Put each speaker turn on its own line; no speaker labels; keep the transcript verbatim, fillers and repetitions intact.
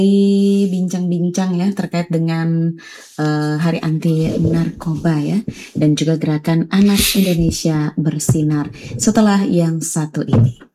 Bincang-bincang ya terkait dengan, eee, Hari Anti Narkoba ya, dan juga gerakan Anak Indonesia Bersinar setelah yang satu ini.